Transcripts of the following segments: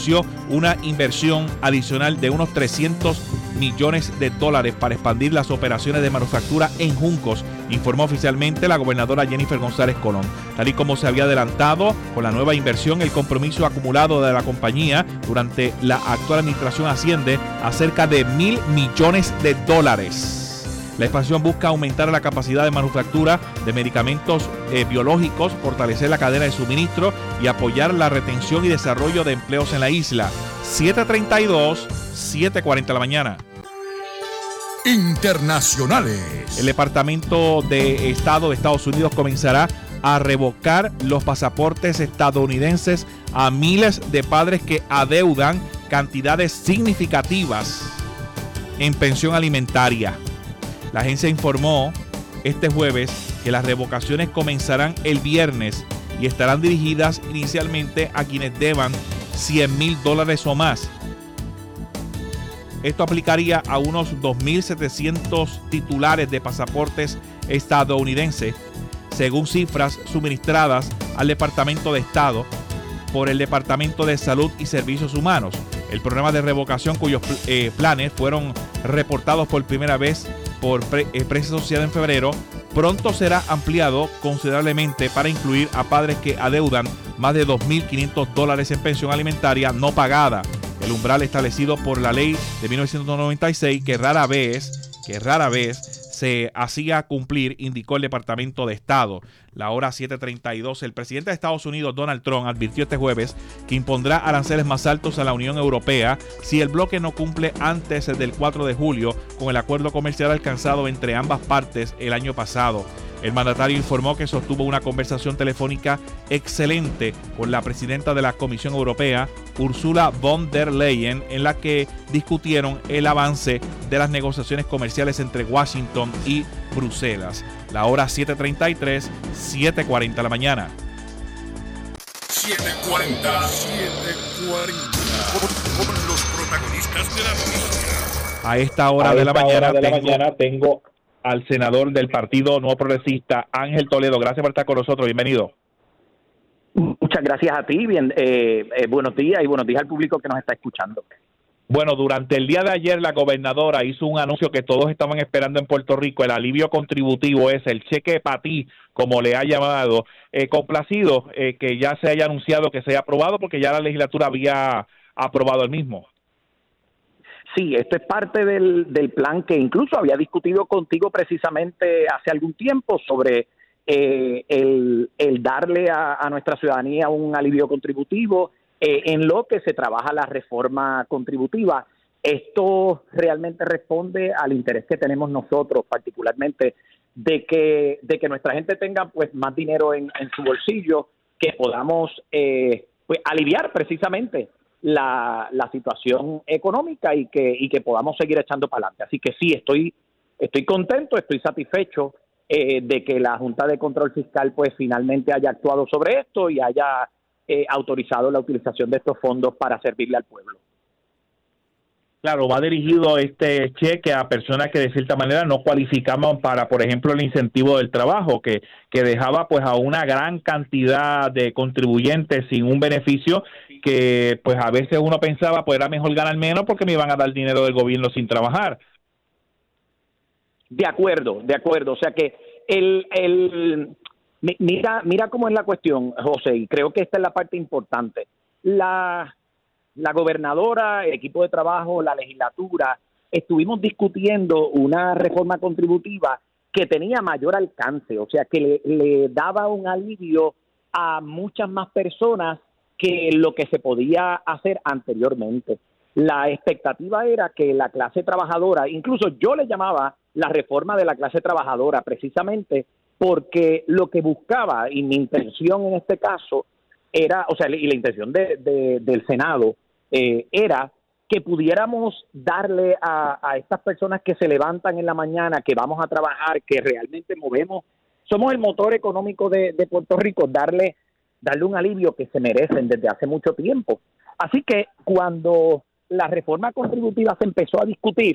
anunció una inversión adicional de unos $300 millones para expandir las operaciones de manufactura en Juncos, informó oficialmente la gobernadora Jennifer González Colón. Tal y como se había adelantado con la nueva inversión, el compromiso acumulado de la compañía durante la actual administración asciende a cerca de $1,000 millones. La expansión busca aumentar la capacidad de manufactura de medicamentos biológicos, fortalecer la cadena de suministro y apoyar la retención y desarrollo de empleos en la isla. 7:32, 7:40 de la mañana. Internacionales. El Departamento de Estado de Estados Unidos comenzará a revocar los pasaportes estadounidenses a miles de padres que adeudan cantidades significativas en pensión alimentaria. La agencia informó este jueves que las revocaciones comenzarán el viernes y estarán dirigidas inicialmente a quienes deban $100,000 o más. Esto aplicaría a unos 2.700 titulares de pasaportes estadounidenses, según cifras suministradas al Departamento de Estado por el Departamento de Salud y Servicios Humanos. El programa de revocación, cuyos planes fueron reportados por primera vez por Prensa Asociada en febrero, pronto será ampliado considerablemente para incluir a padres que adeudan más de $2.500 en pensión alimentaria no pagada, el umbral establecido por la ley de 1996 que rara vez se hacía cumplir, indicó el Departamento de Estado. La hora 7:32. El presidente de Estados Unidos, Donald Trump, advirtió este jueves que impondrá aranceles más altos a la Unión Europea si el bloque no cumple antes del 4 de julio con el acuerdo comercial alcanzado entre ambas partes el año pasado. El mandatario informó que sostuvo una conversación telefónica excelente con la presidenta de la Comisión Europea, Ursula von der Leyen, en la que discutieron el avance de las negociaciones comerciales entre Washington y Bruselas. La hora 7:33, 7:40 de la mañana. 7:40. Con los protagonistas de la noticia. A esta hora de la mañana tengo al senador del Partido Nuevo Progresista, Ángel Toledo. Gracias por estar con nosotros. Bienvenido. Muchas gracias a ti. Buenos días y buenos días al público que nos está escuchando. Bueno, durante el día de ayer la gobernadora hizo un anuncio que todos estaban esperando en Puerto Rico. El alivio contributivo es el cheque para ti, como le ha llamado. Complacido que ya se haya anunciado que se haya aprobado, porque ya la legislatura había aprobado el mismo. Sí, esto es parte del plan que incluso había discutido contigo precisamente hace algún tiempo sobre el darle a nuestra ciudadanía un alivio contributivo en lo que se trabaja la reforma contributiva. Esto realmente responde al interés que tenemos nosotros, particularmente de que nuestra gente tenga pues más dinero en su bolsillo, que podamos pues aliviar precisamente la situación económica y que podamos seguir echando para adelante. Así que sí, estoy contento, estoy satisfecho de que la Junta de Control Fiscal pues finalmente haya actuado sobre esto y haya autorizado la utilización de estos fondos para servirle al pueblo. Claro, va dirigido este cheque a personas que de cierta manera no cualificaban para, por ejemplo, el incentivo del trabajo, que dejaba pues a una gran cantidad de contribuyentes sin un beneficio, que pues a veces uno pensaba pues era mejor ganar menos porque me iban a dar dinero del gobierno sin trabajar. De acuerdo. O sea que mira cómo es la cuestión, José, y creo que esta es la parte importante. La gobernadora, el equipo de trabajo, la legislatura, estuvimos discutiendo una reforma contributiva que tenía mayor alcance, o sea, que le daba un alivio a muchas más personas que lo que se podía hacer anteriormente. La expectativa era que la clase trabajadora, incluso yo le llamaba la reforma de la clase trabajadora, precisamente porque lo que buscaba, y mi intención en este caso era, o sea, y la intención del Senado era que pudiéramos darle a estas personas que se levantan en la mañana, que vamos a trabajar, que realmente somos el motor económico de Puerto Rico, darle un alivio que se merecen desde hace mucho tiempo. Así que cuando la reforma contributiva se empezó a discutir,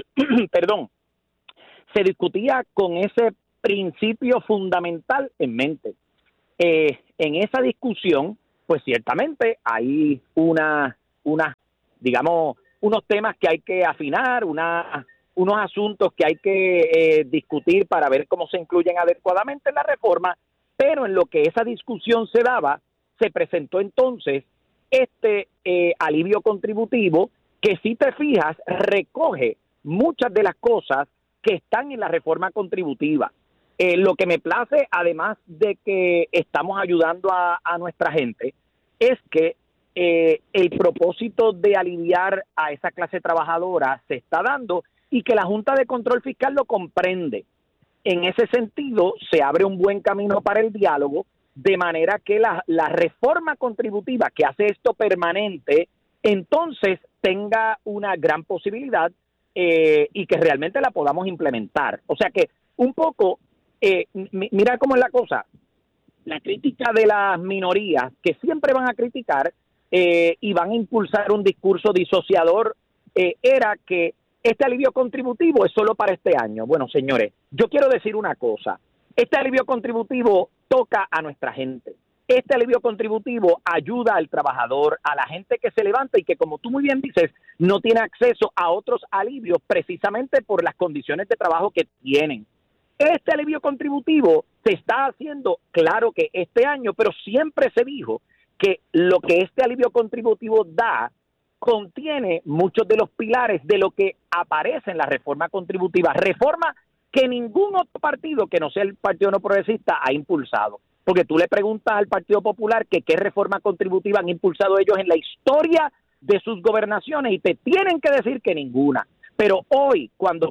se discutía con ese principio fundamental en mente. En esa discusión, pues ciertamente hay una digamos, unos temas que hay que afinar, unos asuntos que hay que discutir para ver cómo se incluyen adecuadamente en la reforma, pero en lo que esa discusión se daba, se presentó entonces este alivio contributivo que, si te fijas, recoge muchas de las cosas que están en la reforma contributiva. Lo que me place, además de que estamos ayudando a nuestra gente, es que el propósito de aliviar a esa clase trabajadora se está dando y que la Junta de Control Fiscal lo comprende. En ese sentido, se abre un buen camino para el diálogo, de manera que la reforma contributiva que hace esto permanente, entonces tenga una gran posibilidad y que realmente la podamos implementar. O sea que un poco, mira cómo es la cosa, la crítica de las minorías que siempre van a criticar y van a impulsar un discurso disociador, era que este alivio contributivo es solo para este año. Bueno, señores, yo quiero decir una cosa. Este alivio contributivo toca a nuestra gente. Este alivio contributivo ayuda al trabajador, a la gente que se levanta y que, como tú muy bien dices, no tiene acceso a otros alivios precisamente por las condiciones de trabajo que tienen. Este alivio contributivo se está haciendo, claro que este año, pero siempre se dijo que lo que este alivio contributivo da contiene muchos de los pilares de lo que aparece en la reforma contributiva, reforma que ningún otro partido que no sea el Partido No Progresista ha impulsado. Porque tú le preguntas al Partido Popular que qué reforma contributiva han impulsado ellos en la historia de sus gobernaciones y te tienen que decir que ninguna. Pero hoy, cuando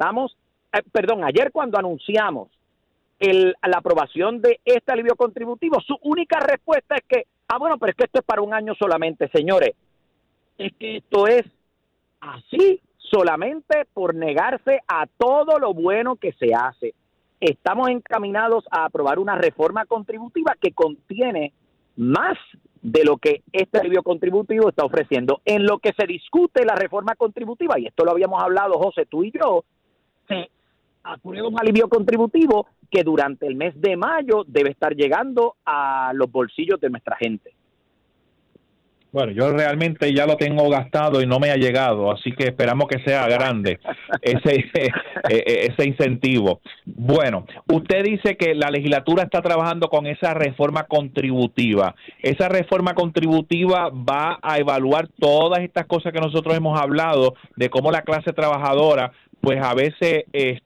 ayer cuando anunciamos la aprobación de este alivio contributivo, su única respuesta es que, bueno, pero es que esto es para un año solamente, señores. Es que esto es así solamente por negarse a todo lo bueno que se hace. Estamos encaminados a aprobar una reforma contributiva que contiene más de lo que este alivio contributivo está ofreciendo. En lo que se discute la reforma contributiva, y esto lo habíamos hablado, José, tú y yo, se aprueba un alivio contributivo que durante el mes de mayo debe estar llegando a los bolsillos de nuestra gente. Bueno, yo realmente ya lo tengo gastado y no me ha llegado, así que esperamos que sea grande ese incentivo. Bueno, usted dice que la legislatura está trabajando con esa reforma contributiva. Esa reforma contributiva va a evaluar todas estas cosas que nosotros hemos hablado de cómo la clase trabajadora, pues a veces,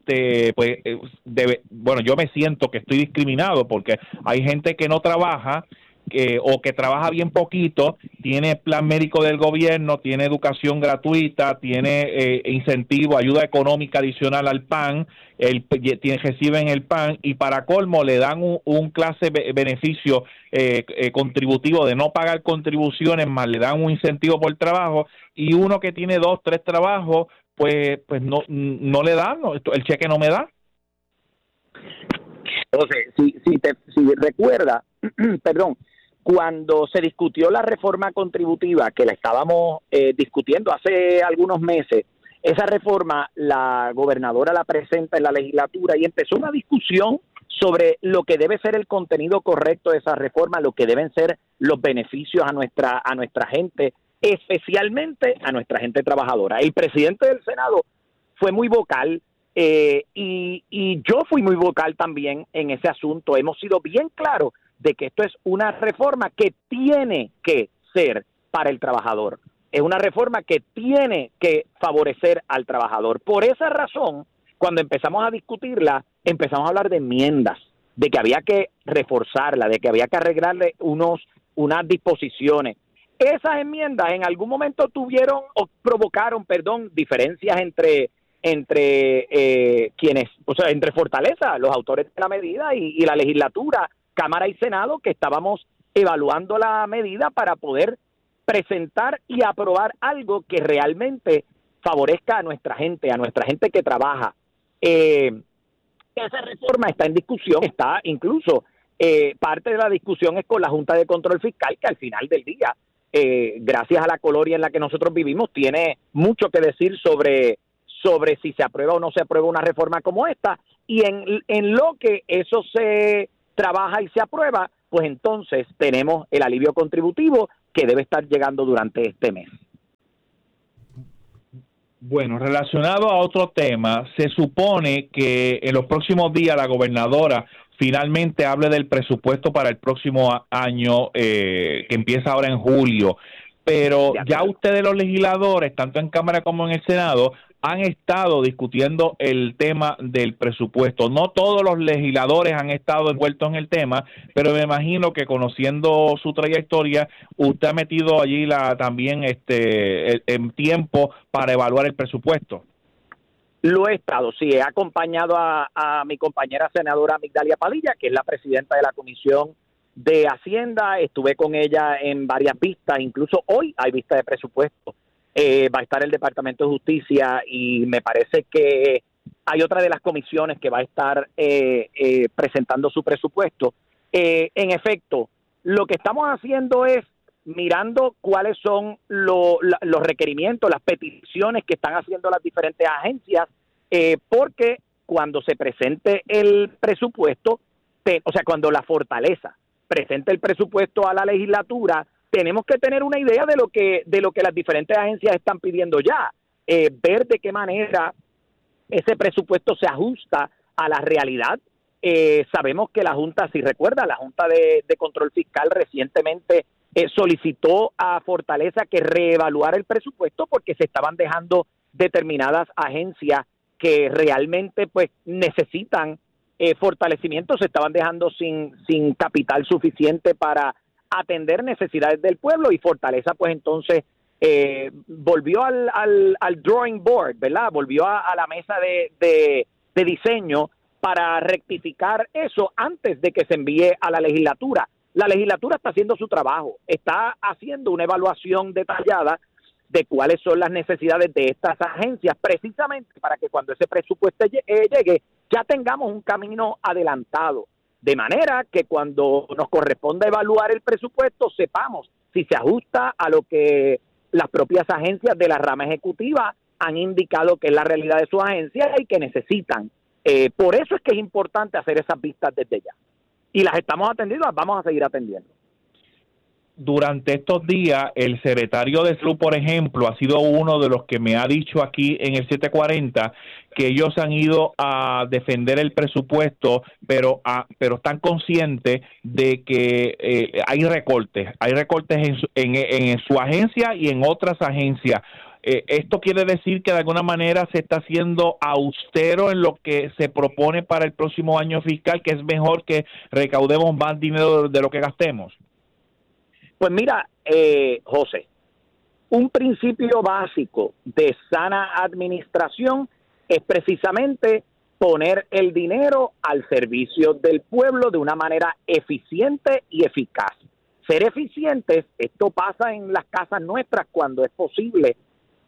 yo me siento que estoy discriminado porque hay gente que no trabaja, o que trabaja bien poquito, tiene plan médico del gobierno, tiene educación gratuita, tiene incentivo, ayuda económica adicional al PAN, reciben el PAN y para colmo le dan un clase beneficio contributivo de no pagar contribuciones, más le dan un incentivo por trabajo, y uno que tiene 2, 3 trabajos, pues no le dan, el cheque no me da. Entonces, si recuerda, perdón, cuando se discutió la reforma contributiva, que la estábamos discutiendo hace algunos meses, esa reforma la gobernadora la presenta en la legislatura y empezó una discusión sobre lo que debe ser el contenido correcto de esa reforma, lo que deben ser los beneficios a nuestra gente, especialmente a nuestra gente trabajadora. El presidente del Senado fue muy vocal y yo fui muy vocal también en ese asunto. Hemos sido bien claros de que esto es una reforma que tiene que ser para el trabajador. Es una reforma que tiene que favorecer al trabajador. Por esa razón, cuando empezamos a discutirla, empezamos a hablar de enmiendas, de que había que reforzarla, de que había que arreglarle unas disposiciones. Esas enmiendas en algún momento provocaron diferencias entre Fortaleza, los autores de la medida y la legislatura, Cámara y Senado, que estábamos evaluando la medida para poder presentar y aprobar algo que realmente favorezca a nuestra gente que trabaja. Esa reforma está en discusión, está incluso parte de la discusión es con la Junta de Control Fiscal, que al final del día, gracias a la colonia en la que nosotros vivimos, tiene mucho que decir sobre si se aprueba o no se aprueba una reforma como esta, y en lo que eso se trabaja y se aprueba, pues entonces tenemos el alivio contributivo que debe estar llegando durante este mes. Bueno, relacionado a otro tema, se supone que en los próximos días la gobernadora finalmente hable del presupuesto para el próximo año, que empieza ahora en julio. Pero ya ustedes, los legisladores, tanto en Cámara como en el Senado, han estado discutiendo el tema del presupuesto. No todos los legisladores han estado envueltos en el tema, pero me imagino que, conociendo su trayectoria, usted ha metido allí también el tiempo para evaluar el presupuesto. Lo he estado, sí, he acompañado a mi compañera senadora Migdalia Padilla, que es la presidenta de la Comisión de Hacienda. Estuve con ella en varias vistas, incluso hoy hay vista de presupuesto. Va a estar el Departamento de Justicia y me parece que hay otra de las comisiones que va a estar presentando su presupuesto. En efecto, lo que estamos haciendo es mirando cuáles son los requerimientos, las peticiones que están haciendo las diferentes agencias, porque cuando se presente el presupuesto, o sea, cuando la Fortaleza presente el presupuesto a la legislatura, tenemos que tener una idea de lo que las diferentes agencias están pidiendo ya, ver de qué manera ese presupuesto se ajusta a la realidad. Sabemos que la Junta, si recuerda, la Junta de Control Fiscal recientemente solicitó a Fortaleza que reevaluara el presupuesto porque se estaban dejando determinadas agencias que realmente pues necesitan fortalecimiento, se estaban dejando sin capital suficiente para atender necesidades del pueblo, y Fortaleza pues entonces volvió al drawing board, ¿verdad? Volvió a la mesa de diseño para rectificar eso antes de que se envíe a la legislatura. La legislatura está haciendo su trabajo, está haciendo una evaluación detallada de cuáles son las necesidades de estas agencias, precisamente para que cuando ese presupuesto llegue, ya tengamos un camino adelantado, de manera que cuando nos corresponda evaluar el presupuesto, sepamos si se ajusta a lo que las propias agencias de la rama ejecutiva han indicado que es la realidad de su agencia y que necesitan. Por eso es que es importante hacer esas vistas desde ya. Y las estamos atendiendo, las vamos a seguir atendiendo. Durante estos días, el secretario de Salud, por ejemplo, ha sido uno de los que me ha dicho aquí en el 740 que ellos han ido a defender el presupuesto, pero están conscientes de que hay recortes en su agencia y en otras agencias. ¿Esto quiere decir que de alguna manera se está haciendo austero en lo que se propone para el próximo año fiscal, que es mejor que recaudemos más dinero de lo que gastemos? Pues mira, José, un principio básico de sana administración es precisamente poner el dinero al servicio del pueblo de una manera eficiente y eficaz. Ser eficientes, esto pasa en las casas nuestras cuando es posible,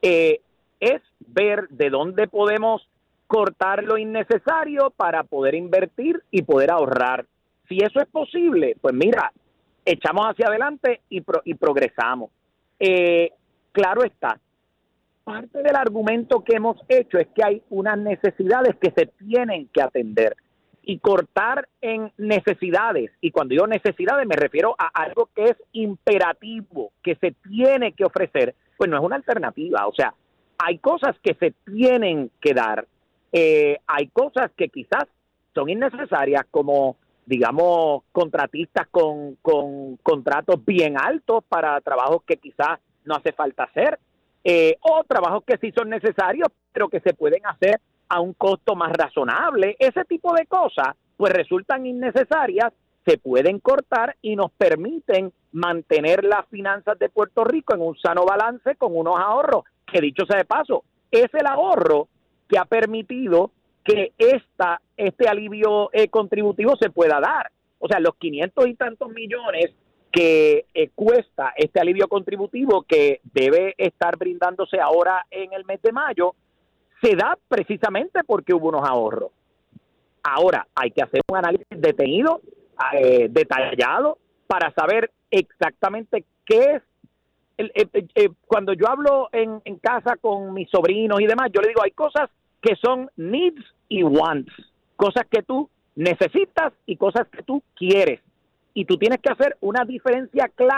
es ver de dónde podemos cortar lo innecesario para poder invertir y poder ahorrar. Si eso es posible, pues mira, echamos hacia adelante y progresamos. Claro está, parte del argumento que hemos hecho es que hay unas necesidades que se tienen que atender, y cortar en necesidades, y cuando digo necesidades me refiero a algo que es imperativo, que se tiene que ofrecer, pues no es una alternativa. O sea, hay cosas que se tienen que dar, hay cosas que quizás son innecesarias, como digamos contratistas con contratos bien altos para trabajos que quizás no hace falta hacer, o trabajos que sí son necesarios pero que se pueden hacer a un costo más razonable. Ese tipo de cosas pues resultan innecesarias, se pueden cortar y nos permiten mantener las finanzas de Puerto Rico en un sano balance con unos ahorros, que dicho sea de paso, es el ahorro que ha permitido que este alivio contributivo se pueda dar. O sea, los 500 y tantos millones que cuesta este alivio contributivo que debe estar brindándose ahora en el mes de mayo, se da precisamente porque hubo unos ahorros. Ahora, hay que hacer un análisis detenido, detallado, para saber exactamente qué es. Cuando yo hablo en casa con mis sobrinos y demás, yo le digo, hay cosas que son needs y wants, cosas que tú necesitas y cosas que tú quieres. Y tú tienes que hacer una diferencia clara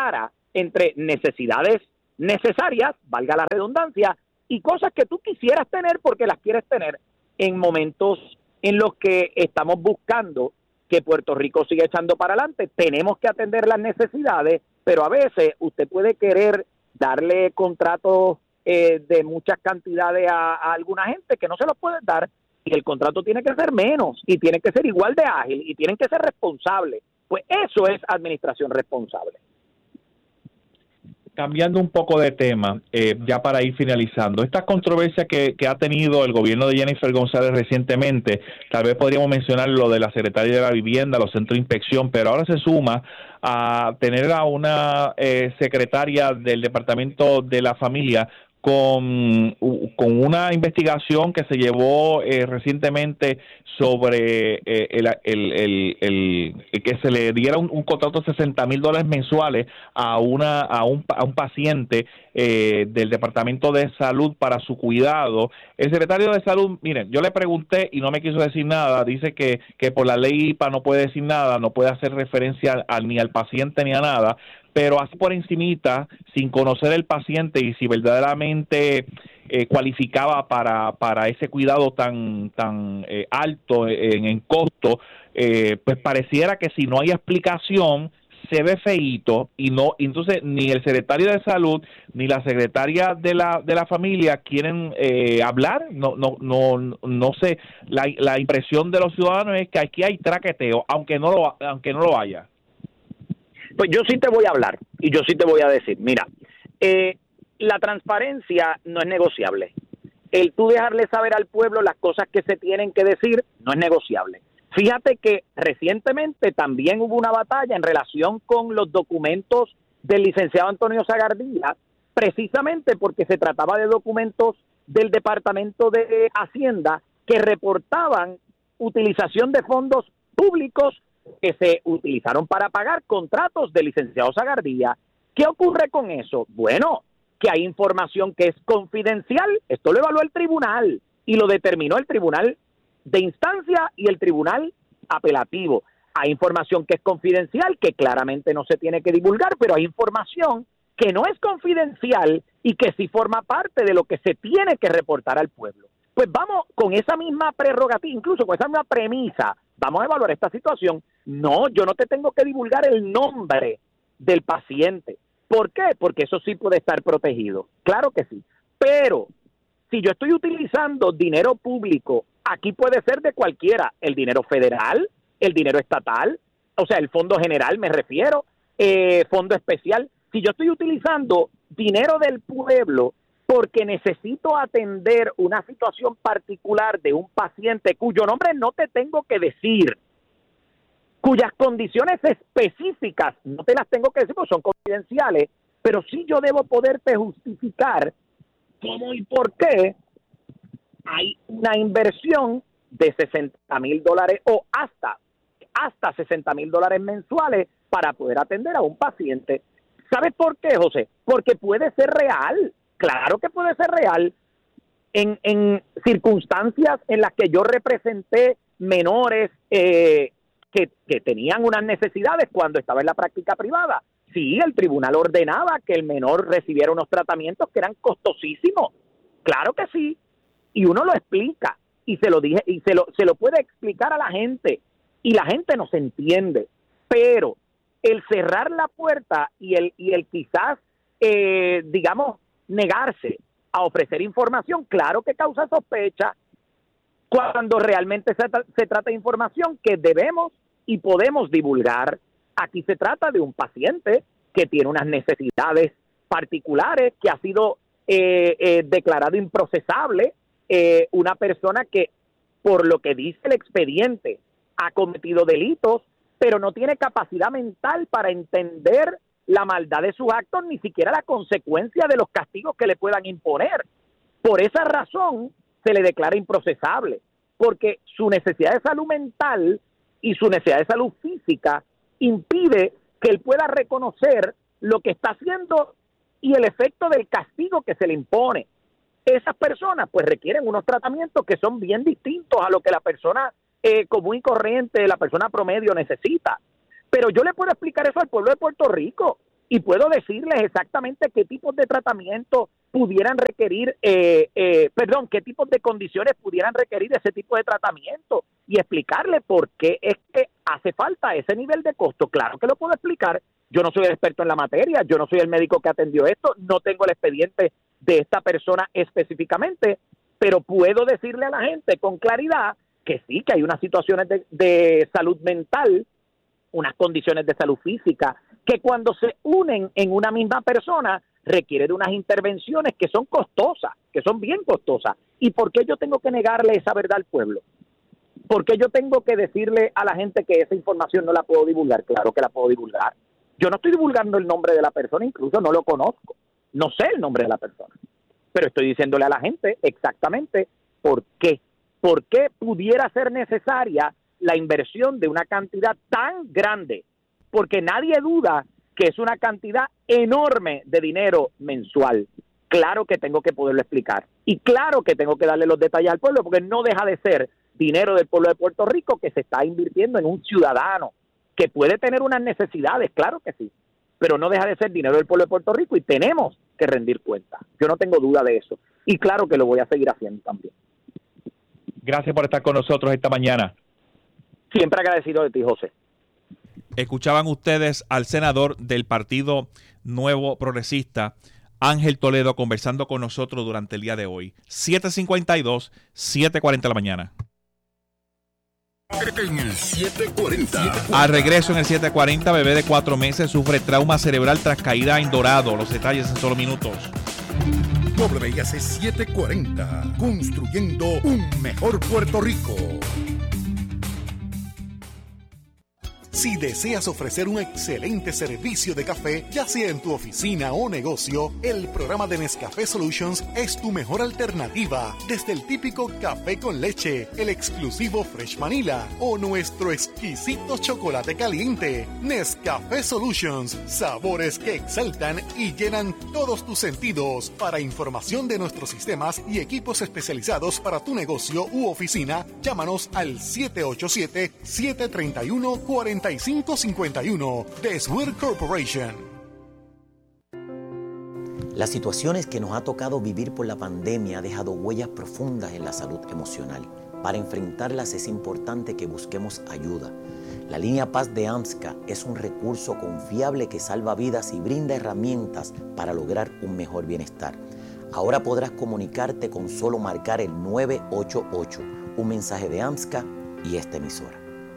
entre necesidades necesarias, valga la redundancia, y cosas que tú quisieras tener porque las quieres tener en momentos en los que estamos buscando que Puerto Rico siga echando para adelante. Tenemos que atender las necesidades, pero a veces usted puede querer darle contratos de muchas cantidades a alguna gente que no se los puede dar, y el contrato tiene que ser menos y tiene que ser igual de ágil y tienen que ser responsables. Pues eso es administración responsable. Cambiando un poco de tema, ya para ir finalizando, esta controversia que ha tenido el gobierno de Jennifer González recientemente, tal vez podríamos mencionar lo de la secretaria de la vivienda, los centros de inspección, pero ahora se suma a tener a una secretaria del Departamento de la Familia con una investigación que se llevó recientemente sobre el que se le diera un contrato de $60,000 mensuales a un paciente del Departamento de Salud para su cuidado. El secretario de Salud, miren, yo le pregunté y no me quiso decir nada. Dice que por la ley IPA no puede decir nada, no puede hacer referencia ni al paciente ni a nada, pero así por encimita, sin conocer el paciente y si verdaderamente cualificaba para ese cuidado tan alto en costo, pues pareciera que si no hay explicación se ve feíto, y no, entonces ni el secretario de Salud ni la secretaria de la Familia quieren hablar. No sé, la impresión de los ciudadanos es que aquí hay traqueteo, aunque no lo haya. Pues yo sí te voy a hablar y yo sí te voy a decir, mira, la transparencia no es negociable. El tú dejarle saber al pueblo las cosas que se tienen que decir no es negociable. Fíjate que recientemente también hubo una batalla en relación con los documentos del licenciado Antonio Sagardía, precisamente porque se trataba de documentos del Departamento de Hacienda que reportaban utilización de fondos públicos que se utilizaron para pagar contratos del licenciado Sagardía. ¿Qué ocurre con eso? Bueno, que hay información que es confidencial. Esto lo evaluó el tribunal y lo determinó el tribunal de instancia y el tribunal apelativo. Hay información que es confidencial, que claramente no se tiene que divulgar, pero hay información que no es confidencial y que sí forma parte de lo que se tiene que reportar al pueblo. Pues vamos con esa misma prerrogativa, incluso con esa misma premisa, vamos a evaluar esta situación. No, yo no te tengo que divulgar el nombre del paciente. ¿Por qué? Porque eso sí puede estar protegido. Claro que sí. Pero si yo estoy utilizando dinero público, aquí puede ser de cualquiera, el dinero federal, el dinero estatal, o sea, el fondo general me refiero, fondo especial. Si yo estoy utilizando dinero del pueblo porque necesito atender una situación particular de un paciente cuyo nombre no te tengo que decir, cuyas condiciones específicas no te las tengo que decir porque son confidenciales, pero sí yo debo poderte justificar cómo y por qué hay una inversión de $60,000 o hasta $60,000 mensuales para poder atender a un paciente. ¿Sabes por qué, José? Porque puede ser real. Claro que puede ser real. En circunstancias en las que yo representé menores que tenían unas necesidades cuando estaba en la práctica privada. Sí, el tribunal ordenaba que el menor recibiera unos tratamientos que eran costosísimos. Claro que sí. Y uno lo explica y se lo dije y se lo puede explicar a la gente y la gente nos entiende. Pero el cerrar la puerta y el quizás digamos negarse a ofrecer información, claro que causa sospecha cuando realmente se trata de información que debemos y podemos divulgar. Aquí se trata de un paciente que tiene unas necesidades particulares, que ha sido declarado improcesable, una persona que, por lo que dice el expediente, ha cometido delitos, pero no tiene capacidad mental para entender la maldad de sus actos, ni siquiera la consecuencia de los castigos que le puedan imponer. Por esa razón se le declara improcesable, porque su necesidad de salud mental y su necesidad de salud física impide que él pueda reconocer lo que está haciendo y el efecto del castigo que se le impone. Esas personas pues requieren unos tratamientos que son bien distintos a lo que la persona común y corriente, la persona promedio necesita. Pero yo le puedo explicar eso al pueblo de Puerto Rico. y puedo decirles exactamente qué tipos de tratamiento pudieran requerir, qué tipos de condiciones pudieran requerir ese tipo de tratamiento y explicarle por qué es que hace falta ese nivel de costo. Claro que lo puedo explicar. Yo no soy el experto en la materia, yo no soy el médico que atendió esto, no tengo el expediente de esta persona específicamente, pero puedo decirle a la gente con claridad que sí, que hay unas situaciones de salud mental, unas condiciones de salud física, que cuando se unen en una misma persona requiere de unas intervenciones que son costosas, que son bien costosas. ¿Y por qué yo tengo que negarle esa verdad al pueblo? ¿Por qué yo tengo que decirle a la gente que esa información no la puedo divulgar? Claro que la puedo divulgar. Yo no estoy divulgando el nombre de la persona, incluso no lo conozco, no sé el nombre de la persona, pero estoy diciéndole a la gente exactamente por qué pudiera ser necesaria la inversión de una cantidad tan grande, porque nadie duda que es una cantidad enorme de dinero mensual. Claro que tengo que poderlo explicar y claro que tengo que darle los detalles al pueblo, porque no deja de ser dinero del pueblo de Puerto Rico que se está invirtiendo en un ciudadano que puede tener unas necesidades, claro que sí, pero no deja de ser dinero del pueblo de Puerto Rico y tenemos que rendir cuentas. Yo no tengo duda de eso y claro que lo voy a seguir haciendo también. Gracias por estar con nosotros esta mañana. Siempre agradecido de ti, José. Escuchaban ustedes al senador del Partido Nuevo Progresista, Ángel Toledo, conversando con nosotros durante el día de hoy. 7:52, 7:40 de la mañana. En el 740. Al regreso en el 7:40, bebé de 4 meses sufre trauma cerebral tras caída en Dorado. Los detalles en solo minutos. WIAC 740. Construyendo un mejor Puerto Rico. Si deseas ofrecer un excelente servicio de café, ya sea en tu oficina o negocio, el programa de Nescafé Solutions es tu mejor alternativa. Desde el típico café con leche, el exclusivo Fresh Vanilla o nuestro exquisito chocolate caliente. Nescafé Solutions, sabores que exaltan y llenan todos tus sentidos. Para información de nuestros sistemas y equipos especializados para tu negocio u oficina, llámanos al 787-731-4551 de Swear Corporation. Las situaciones que nos ha tocado vivir por la pandemia ha dejado huellas profundas en la salud emocional. Para enfrentarlas es importante que busquemos ayuda. La línea Paz de AMSCA es un recurso confiable que salva vidas y brinda herramientas para lograr un mejor bienestar. Ahora podrás comunicarte con solo marcar el 988, un mensaje de AMSCA y esta emisora.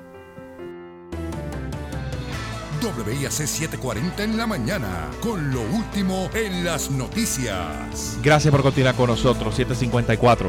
WIAC 740 en la mañana, con lo último en las noticias. Gracias por continuar con nosotros. 7:54.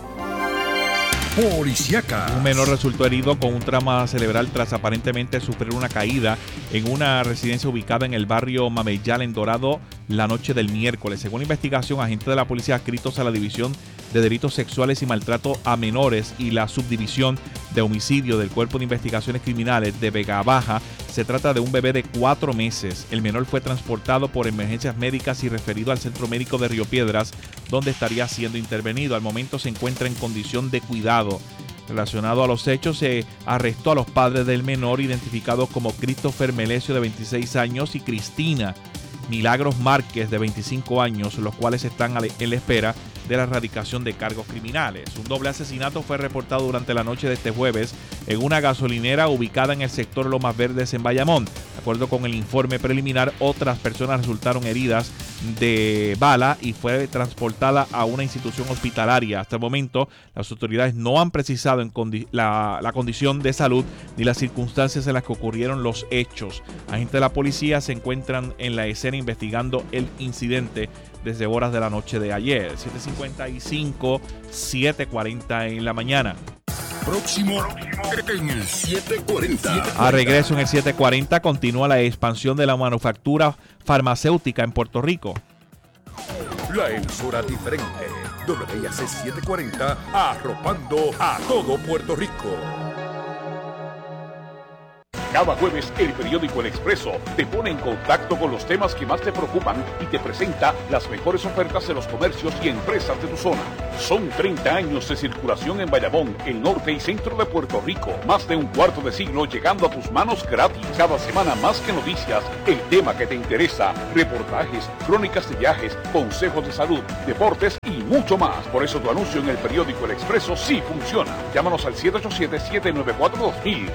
Policíaca. Un menor resultó herido con un trauma cerebral tras aparentemente sufrir una caída en una residencia ubicada en el barrio Mameyal en Dorado la noche del miércoles. Según la investigación, agentes de la policía adscritos a la División de Delitos Sexuales y Maltrato a Menores y la Subdivisión de Homicidio del Cuerpo de Investigaciones Criminales de Vega Baja, se trata de un bebé de 4 meses. El menor fue transportado por emergencias médicas y referido al Centro Médico de Río Piedras, donde estaría siendo intervenido. Al momento se encuentra en condición de cuidado. Relacionado a los hechos, se arrestó a los padres del menor, identificados como Christopher Melesio, de 26 años, y Cristina Milagros Márquez, de 25 años, los cuales están en la espera de la erradicación de cargos criminales. Un doble asesinato fue reportado durante la noche de este jueves en una gasolinera ubicada en el sector Lomas Verdes en Bayamón. De acuerdo con el informe preliminar, otras personas resultaron heridas de bala y fue transportada a una institución hospitalaria. Hasta el momento, las autoridades no han precisado la condición de salud ni las circunstancias en las que ocurrieron los hechos. Agentes de la policía se encuentran en la escena investigando el incidente desde horas de la noche de ayer. 7:55, 7:40 en la mañana. Próximo en el 740. A regreso en el 7:40 continúa la expansión de la manufactura farmacéutica en Puerto Rico. La emisora diferente. WIAC 740, arropando a todo Puerto Rico. Cada jueves, el periódico El Expreso te pone en contacto con los temas que más te preocupan y te presenta las mejores ofertas de los comercios y empresas de tu zona. Son 30 años de circulación en Bayamón, el norte y centro de Puerto Rico. Más de un cuarto de siglo llegando a tus manos gratis. Cada semana más que noticias, el tema que te interesa, reportajes, crónicas de viajes, consejos de salud, deportes y mucho más. Por eso tu anuncio en el periódico El Expreso sí funciona. Llámanos al 787-794-2000.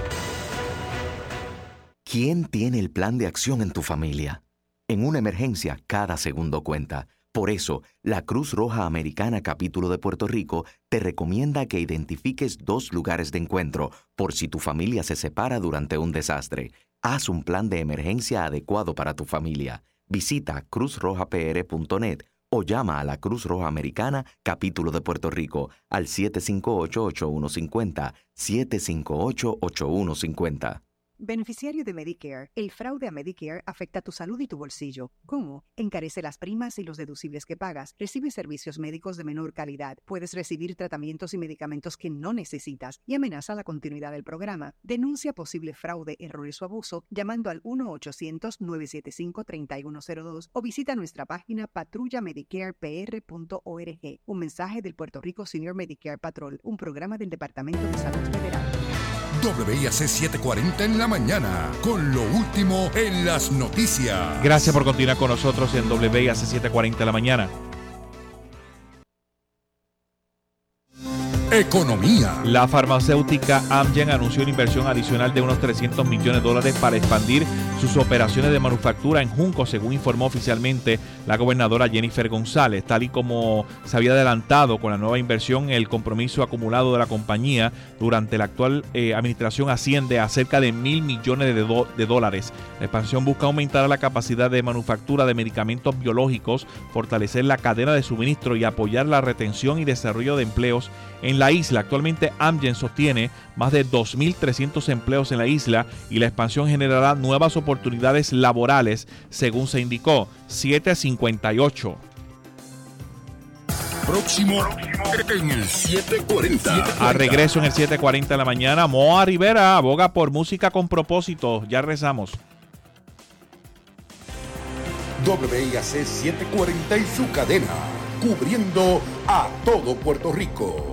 ¿Quién tiene el plan de acción en tu familia? En una emergencia, cada segundo cuenta. Por eso, la Cruz Roja Americana Capítulo de Puerto Rico te recomienda que identifiques 2 lugares de encuentro por si tu familia se separa durante un desastre. Haz un plan de emergencia adecuado para tu familia. Visita cruzrojapr.net o llama a la Cruz Roja Americana Capítulo de Puerto Rico al 758-8150, 758-8150. Beneficiario de Medicare, el fraude a Medicare afecta tu salud y tu bolsillo. ¿Cómo? Encarece las primas y los deducibles que pagas. Recibes servicios médicos de menor calidad. Puedes recibir tratamientos y medicamentos que no necesitas y amenaza la continuidad del programa. Denuncia posible fraude, errores o abuso llamando al 1-800-975-3102 o visita nuestra página patrulla.medicarepr.org. Un mensaje del Puerto Rico Senior Medicare Patrol, un programa del Departamento de Salud Federal. WIAC 740 en la mañana, con lo último en las noticias. Gracias por continuar con nosotros en WIAC 740 en la mañana. Economía. La farmacéutica Amgen anunció una inversión adicional de unos $300 millones para expandir sus operaciones de manufactura en Junco, según informó oficialmente la gobernadora Jennifer González. Tal y como se había adelantado con la nueva inversión, el compromiso acumulado de la compañía durante la actual administración asciende a cerca de $1,000 millones de dólares. La expansión busca aumentar la capacidad de manufactura de medicamentos biológicos, fortalecer la cadena de suministro y apoyar la retención y desarrollo de empleos en la isla. Actualmente Amgen sostiene más de 2.300 empleos en la isla y la expansión generará nuevas oportunidades laborales, según se indicó. 758. Próximo en el 740. A regreso en el 740 de la mañana, Moa Rivera aboga por música con propósito. Ya rezamos. WIAC 740 y su cadena, cubriendo a todo Puerto Rico.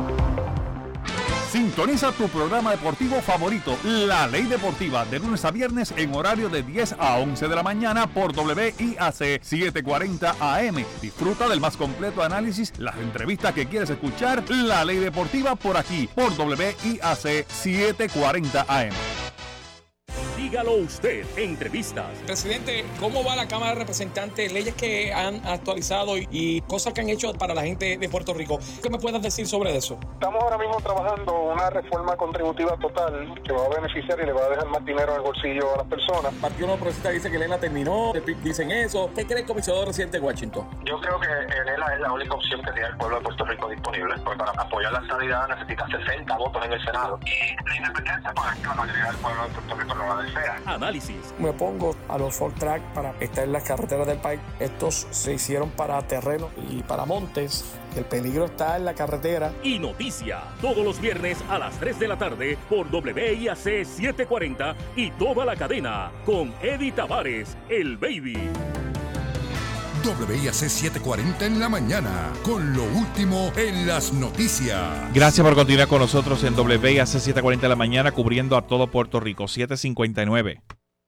Sintoniza tu programa deportivo favorito, La Ley Deportiva, de lunes a viernes en horario de 10 a 11 de la mañana por WIAC 740 AM. Disfruta del más completo análisis, las entrevistas que quieres escuchar. La Ley Deportiva por aquí, por WIAC 740 AM. Dígalo usted, entrevistas. Presidente, ¿cómo va la Cámara de Representantes? Leyes que han actualizado y cosas que han hecho para la gente de Puerto Rico. ¿Qué me puedes decir sobre eso? Estamos ahora mismo trabajando una reforma contributiva total que va a beneficiar y le va a dejar más dinero en el bolsillo a las personas. El Partido Nuevo Progresista dice que Lela terminó, dicen eso. ¿Qué cree el comisionado residente de Washington? Yo creo que Lela es la única opción que tiene el pueblo de Puerto Rico disponible. Porque para apoyar la estadidad necesita 60 votos en el Senado. Y la independencia, pues es que la mayoría del pueblo de Puerto Rico no la desea. Análisis. Me pongo a los Ford Track para estar en las carreteras del país. Estos se hicieron para terreno y para montes. El peligro está en la carretera. Y noticia, todos los viernes a las 3 de la tarde por WIAC 740 y toda la cadena con Eddie Tavares, el Baby. WIAC 740 en la mañana, con lo último en las noticias. Gracias por continuar con nosotros en WIAC 740 de la mañana, cubriendo a todo Puerto Rico. 759.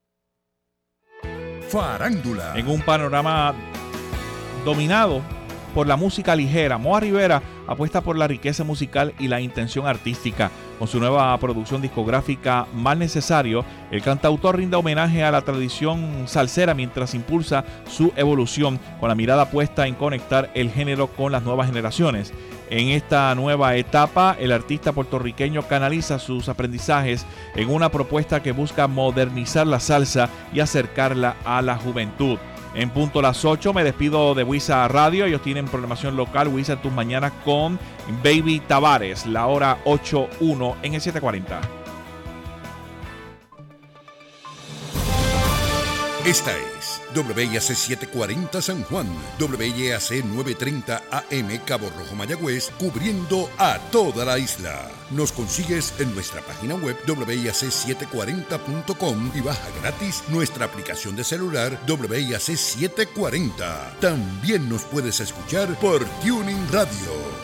Farándula. En un panorama dominado por la música ligera, Moa Rivera apuesta por la riqueza musical y la intención artística. Con su nueva producción discográfica Mal Necesario, el cantautor rinde homenaje a la tradición salsera mientras impulsa su evolución, con la mirada puesta en conectar el género con las nuevas generaciones. En esta nueva etapa, el artista puertorriqueño canaliza sus aprendizajes en una propuesta que busca modernizar la salsa y acercarla a la juventud. En punto las 8 me despido de WISA Radio. Ellos tienen programación local, WISA en tus mañanas con Baby Tavares, la hora 8:01 en el 740. Esta es WIAC 740 San Juan, WIAC 930 AM Cabo Rojo Mayagüez, cubriendo a toda la isla. Nos consigues en nuestra página web WIAC740.com y baja gratis nuestra aplicación de celular WIAC 740. También nos puedes escuchar por Tuning Radio.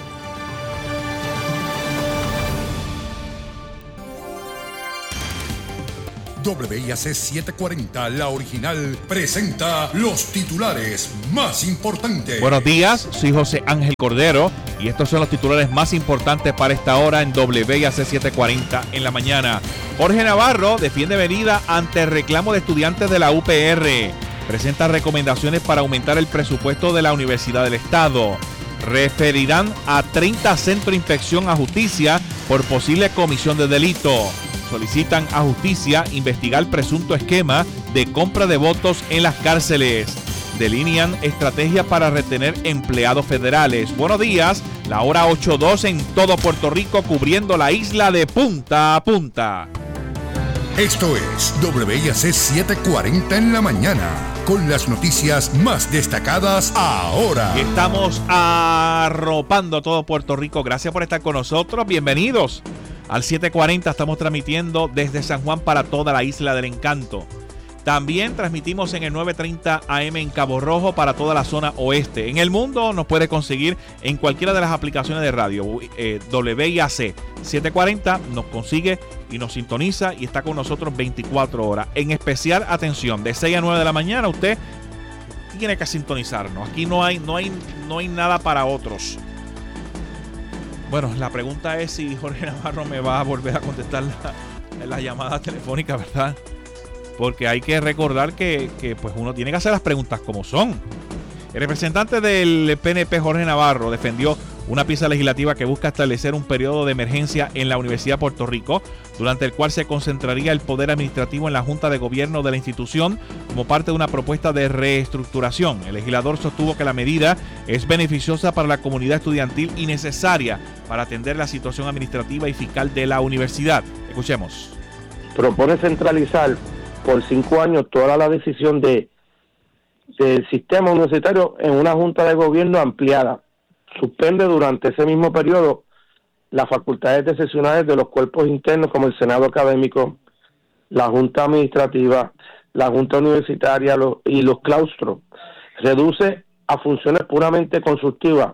WIAC 740, la original, presenta los titulares más importantes. Buenos días, soy José Ángel Cordero y estos son los titulares más importantes para esta hora en WIAC 740 en la mañana. Jorge Navarro defiende medida ante el reclamo de estudiantes de la UPR. Presenta recomendaciones para aumentar el presupuesto de la Universidad del Estado. Referirán a 30 centros de inspección a justicia por posible comisión de delito. Solicitan a justicia investigar presunto esquema de compra de votos en las cárceles. Delinean estrategia para retener empleados federales. Buenos días, la hora 8:02 en todo Puerto Rico, cubriendo la isla de punta a punta. Esto es WIAC 740 en la mañana, con las noticias más destacadas ahora. Estamos arropando todo Puerto Rico. Gracias por estar con nosotros. Bienvenidos al 740. Estamos transmitiendo desde San Juan para toda la Isla del Encanto. También transmitimos en el 930 AM en Cabo Rojo para toda la zona oeste. En el mundo nos puede conseguir en cualquiera de las aplicaciones de radio. WIAC 740 nos consigue y nos sintoniza y está con nosotros 24 horas. En especial, atención, de 6 a 9 de la mañana usted tiene que sintonizarnos. Aquí no hay nada para otros. Bueno, la pregunta es si Jorge Navarro me va a volver a contestar la llamada telefónica, ¿verdad? Porque hay que recordar que pues uno tiene que hacer las preguntas como son. El representante del PNP, Jorge Navarro, defendió una pieza legislativa que busca establecer un periodo de emergencia en la Universidad de Puerto Rico, durante el cual se concentraría el poder administrativo en la Junta de Gobierno de la institución como parte de una propuesta de reestructuración. El legislador sostuvo que la medida es beneficiosa para la comunidad estudiantil y necesaria para atender la situación administrativa y fiscal de la universidad. Escuchemos. Propone centralizar por 5 años toda la decisión del sistema universitario en una Junta de Gobierno ampliada. Suspende durante ese mismo periodo las facultades decisionales de los cuerpos internos como el Senado Académico, la Junta Administrativa, la Junta Universitaria y los claustros. Reduce a funciones puramente consultivas.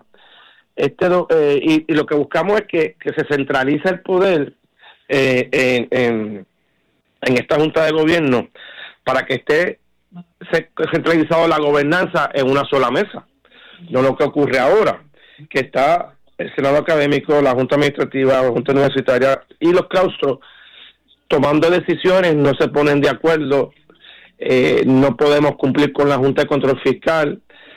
Y lo que buscamos es que se centralice el poder en esta Junta de Gobierno para que esté centralizado la gobernanza en una sola mesa. No lo que ocurre ahora, que está el Senado Académico, la Junta Administrativa, la Junta Universitaria y los claustros tomando decisiones, no se ponen de acuerdo, no podemos cumplir con la Junta de Control Fiscal,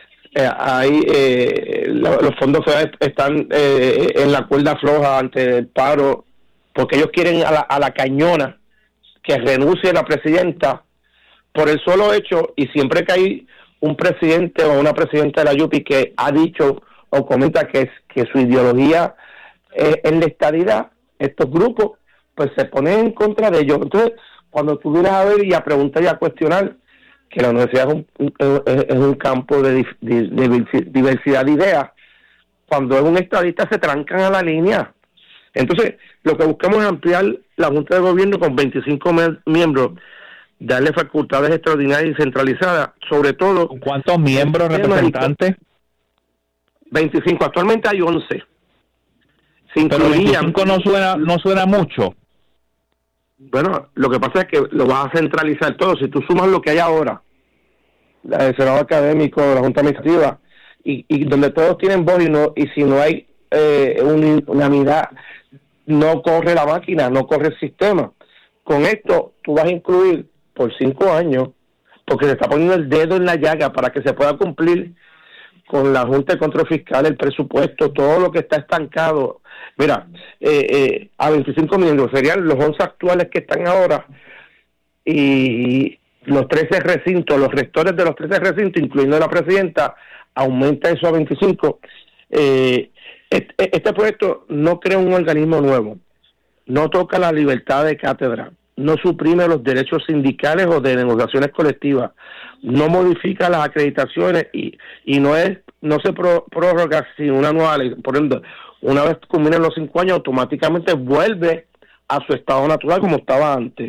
los fondos federales están en la cuerda floja ante el paro, porque ellos quieren a la cañona que renuncie la presidenta por el solo hecho, y siempre que hay un presidente o una presidenta de la UPI que ha dicho o comenta que su ideología es la estadidad, estos grupos pues se ponen en contra de ellos. Entonces, cuando tú vienes a ver y a preguntar y a cuestionar que la universidad es un campo de diversidad de ideas, cuando es un estadista se trancan a la línea. Entonces, lo que buscamos es ampliar la Junta de Gobierno con 25 miembros, darle facultades extraordinarias y centralizadas, sobre todo... ¿Cuántos miembros, representantes? 25, actualmente hay 11. Pero 25 no suena mucho. Bueno, lo que pasa es que lo vas a centralizar todo. Si tú sumas lo que hay ahora, el Senado Académico, la Junta Administrativa, y donde todos tienen voz, y si no hay unanimidad, no corre la máquina, no corre el sistema. Con esto tú vas a incluir por 5 años, porque se está poniendo el dedo en la llaga para que se pueda cumplir con la Junta de Control Fiscal, el presupuesto, todo lo que está estancado. Mira, a 25 miembros serían los 11 actuales que están ahora, y los 13 recintos, los rectores de los 13 recintos, incluyendo la presidenta, aumenta eso a 25. Este proyecto no crea un organismo nuevo, no toca la libertad de cátedra, no suprime los derechos sindicales o de negociaciones colectivas, no modifica las acreditaciones y no se prorroga sin una nueva ley. Por ejemplo, una vez culminen los 5 años, automáticamente vuelve a su estado natural como estaba antes.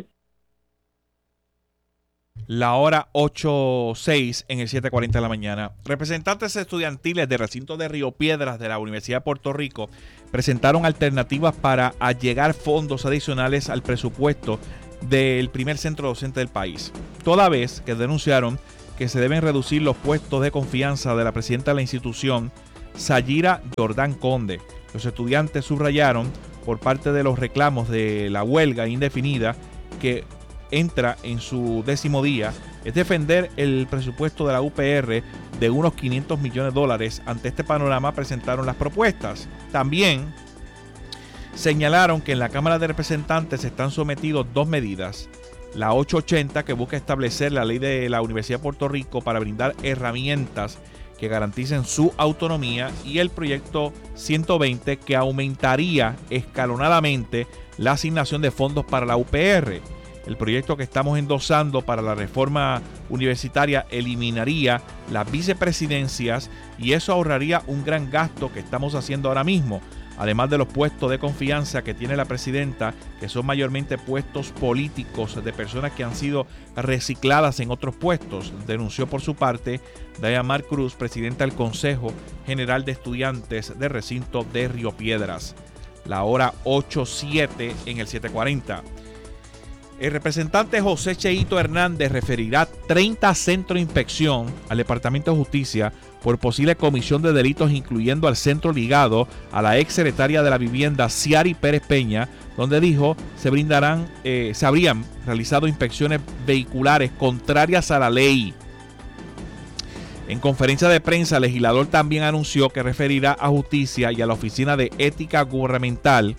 La hora 8:06 en el 7:40 de la mañana. Representantes estudiantiles del recinto de Río Piedras de la Universidad de Puerto Rico presentaron alternativas para allegar fondos adicionales al presupuesto del primer centro docente del país, toda vez que denunciaron que se deben reducir los puestos de confianza de la presidenta de la institución, Sayira Jordán Conde. Los estudiantes subrayaron, por parte de los reclamos de la huelga indefinida que entra en su 10º día, es defender el presupuesto de la UPR de unos $500 millones. Ante este panorama presentaron las propuestas. También señalaron que en la Cámara de Representantes están sometidos 2 medidas. La 880, que busca establecer la ley de la Universidad de Puerto Rico para brindar herramientas que garanticen su autonomía, y el proyecto 120, que aumentaría escalonadamente la asignación de fondos para la UPR. El proyecto que estamos endosando para la reforma universitaria eliminaría las vicepresidencias y eso ahorraría un gran gasto que estamos haciendo ahora mismo, además de los puestos de confianza que tiene la presidenta, que son mayormente puestos políticos de personas que han sido recicladas en otros puestos, denunció por su parte Dayamar Cruz, presidenta del Consejo General de Estudiantes del recinto de Río Piedras. La hora 8:07 en el 7:40. El representante José Cheito Hernández referirá 30 centros de inspección al Departamento de Justicia por posible comisión de delitos, incluyendo al centro ligado a la ex secretaria de la Vivienda, Ciari Pérez Peña, donde dijo se habrían realizado inspecciones vehiculares contrarias a la ley. En conferencia de prensa, el legislador también anunció que referirá a Justicia y a la Oficina de Ética Gubernamental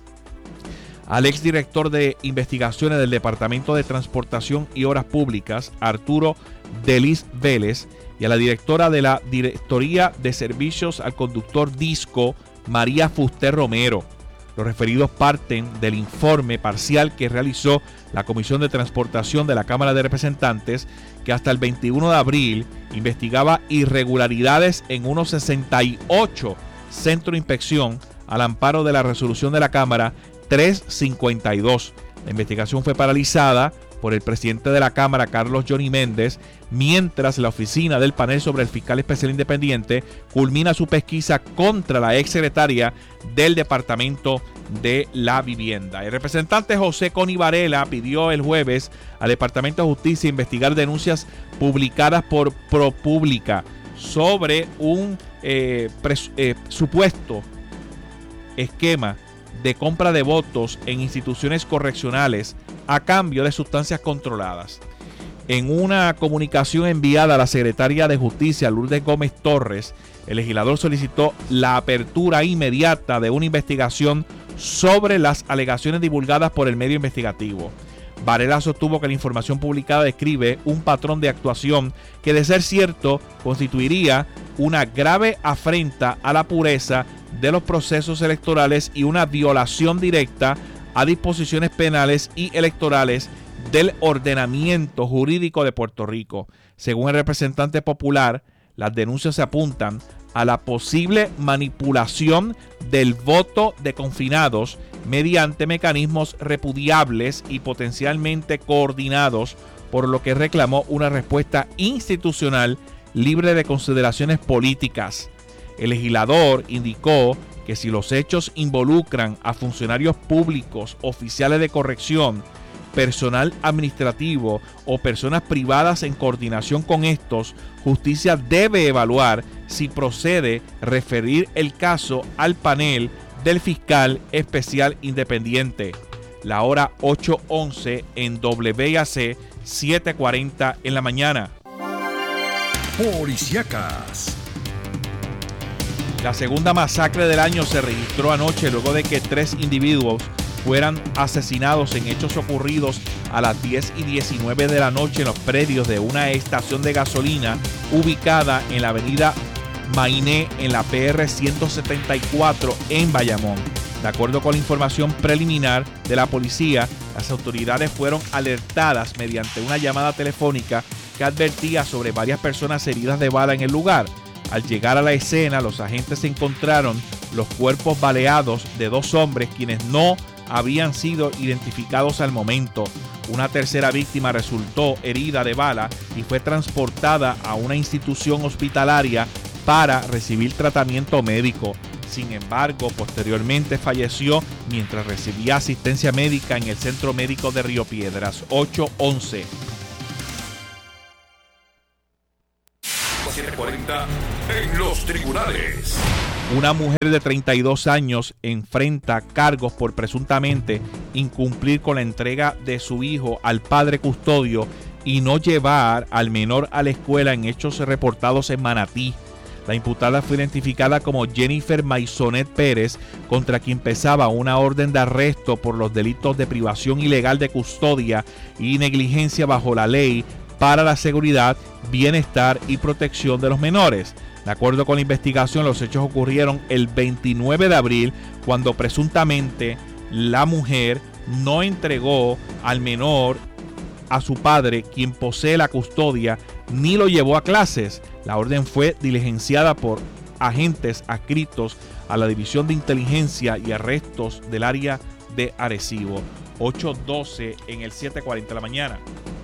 al exdirector de investigaciones del Departamento de Transportación y Obras Públicas, Arturo Delis Vélez, y a la directora de la Directoría de Servicios al Conductor DISCO, María Fuster Romero. Los referidos parten del informe parcial que realizó la Comisión de Transportación de la Cámara de Representantes, que hasta el 21 de abril investigaba irregularidades en unos 68 centros de inspección al amparo de la resolución de la Cámara 352. La investigación fue paralizada por el presidente de la Cámara, Carlos Johnny Méndez, mientras la oficina del panel sobre el fiscal especial independiente culmina su pesquisa contra la exsecretaria del Departamento de la Vivienda. El representante José Coni Varela pidió el jueves al Departamento de Justicia investigar denuncias publicadas por ProPublica sobre un supuesto esquema de compra de votos en instituciones correccionales a cambio de sustancias controladas. En una comunicación enviada a la secretaria de Justicia, Lourdes Gómez Torres, el legislador solicitó la apertura inmediata de una investigación sobre las alegaciones divulgadas por el medio investigativo. Varela sostuvo que la información publicada describe un patrón de actuación que, de ser cierto, constituiría una grave afrenta a la pureza de los procesos electorales y una violación directa a disposiciones penales y electorales del ordenamiento jurídico de Puerto Rico. Según el representante popular, las denuncias se apuntan a la posible manipulación del voto de confinados mediante mecanismos repudiables y potencialmente coordinados, por lo que reclamó una respuesta institucional libre de consideraciones políticas. El legislador indicó que si los hechos involucran a funcionarios públicos, oficiales de corrección, personal administrativo o personas privadas en coordinación con estos, Justicia debe evaluar si procede referir el caso al panel del fiscal especial independiente. La hora 8:11 en WIAC 7:40 en la mañana. Policíacas. La segunda masacre del año se registró anoche luego de que 3 individuos fueran asesinados en hechos ocurridos a las 10:19 de la noche en los predios de una estación de gasolina ubicada en la avenida Mainé en la PR 174 en Bayamón. De acuerdo con la información preliminar de la policía, las autoridades fueron alertadas mediante una llamada telefónica que advertía sobre varias personas heridas de bala en el lugar. Al llegar a la escena, los agentes encontraron los cuerpos baleados de 2 hombres quienes no habían sido identificados al momento. Una tercera víctima resultó herida de bala y fue transportada a una institución hospitalaria para recibir tratamiento médico. Sin embargo, posteriormente falleció mientras recibía asistencia médica en el Centro Médico de Río Piedras. 8:11. 740 en los tribunales. Una mujer de 32 años enfrenta cargos por presuntamente incumplir con la entrega de su hijo al padre custodio y no llevar al menor a la escuela en hechos reportados en Manatí. La imputada fue identificada como Jennifer Maisonet Pérez, contra quien pesaba una orden de arresto por los delitos de privación ilegal de custodia y negligencia bajo la ley para la seguridad, bienestar y protección de los menores. De acuerdo con la investigación, los hechos ocurrieron el 29 de abril, cuando presuntamente la mujer no entregó al menor a su padre, quien posee la custodia, ni lo llevó a clases. La orden fue diligenciada por agentes adscritos a la División de Inteligencia y Arrestos del área de Arecibo. 8:12 en el 7:40 de la mañana.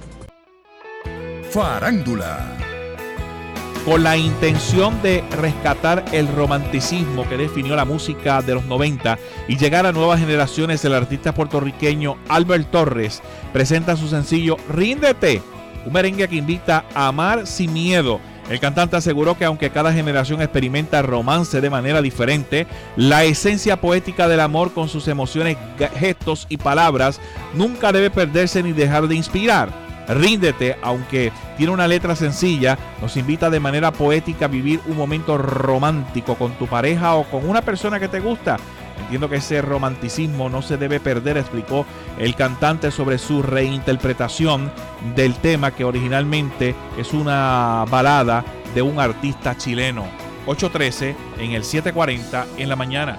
Farándula. Con la intención de rescatar el romanticismo que definió la música de los 90 y llegar a nuevas generaciones, el artista puertorriqueño Albert Torres presenta su sencillo Ríndete, un merengue que invita a amar sin miedo. El cantante aseguró que aunque cada generación experimenta romance de manera diferente, la esencia poética del amor con sus emociones, gestos y palabras nunca debe perderse ni dejar de inspirar. Ríndete, aunque tiene una letra sencilla, nos invita de manera poética a vivir un momento romántico con tu pareja o con una persona que te gusta. Entiendo que ese romanticismo no se debe perder, explicó el cantante sobre su reinterpretación del tema, que originalmente es una balada de un artista chileno. 8:13 en el 7:40 en la mañana.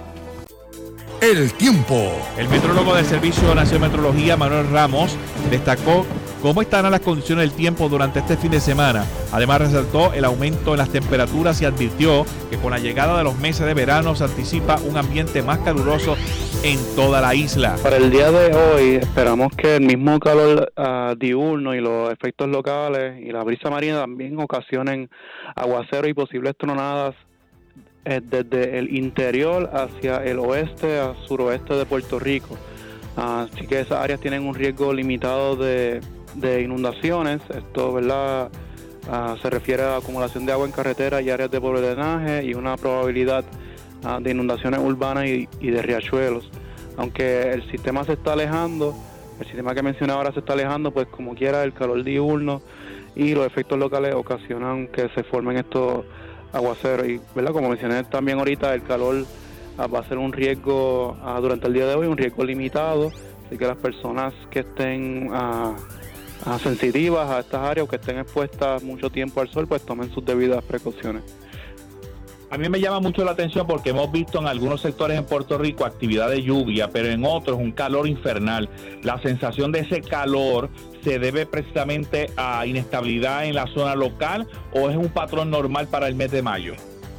El tiempo. El metrólogo del Servicio Nacional de Meteorología, Manuel Ramos, destacó cómo estarán las condiciones del tiempo durante este fin de semana. Además, resaltó el aumento en las temperaturas y advirtió que con la llegada de los meses de verano se anticipa un ambiente más caluroso en toda la isla. Para el día de hoy esperamos que el mismo calor diurno y los efectos locales y la brisa marina también ocasionen aguaceros y posibles tronadas desde el interior hacia el oeste a suroeste de Puerto Rico. Así que esas áreas tienen un riesgo limitado de inundaciones. Esto, ¿verdad? Se refiere a acumulación de agua en carreteras y áreas de pobre drenaje y una probabilidad de inundaciones urbanas y de riachuelos. Aunque el sistema se está alejando, el sistema que mencioné ahora se está alejando, pues como quiera el calor diurno y los efectos locales ocasionan que se formen estos aguaceros. Y, ¿verdad? Como mencioné también ahorita, el calor va a ser un riesgo durante el día de hoy, un riesgo limitado. Así que las personas que estén sensitivas a estas áreas o que estén expuestas mucho tiempo al sol, pues tomen sus debidas precauciones. A mí me llama mucho la atención porque hemos visto en algunos sectores en Puerto Rico actividad de lluvia, pero en otros un calor infernal. ¿La sensación de ese calor se debe precisamente a inestabilidad en la zona local o es un patrón normal para el mes de mayo?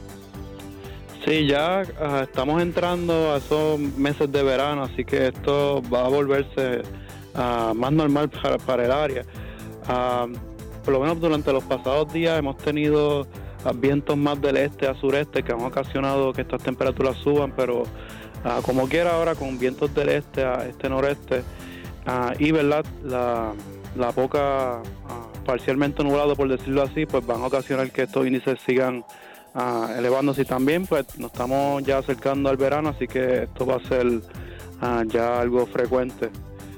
Sí, ya estamos entrando a esos meses de verano, así que esto va a volverse más normal para el área. Por lo menos durante los pasados días hemos tenido vientos más del este a sureste que han ocasionado que estas temperaturas suban, pero como quiera ahora con vientos del este a este-noreste y verdad la poca parcialmente nublado, por decirlo así, pues van a ocasionar que estos índices sigan elevándose. Y también pues nos estamos ya acercando al verano, así que esto va a ser ya algo frecuente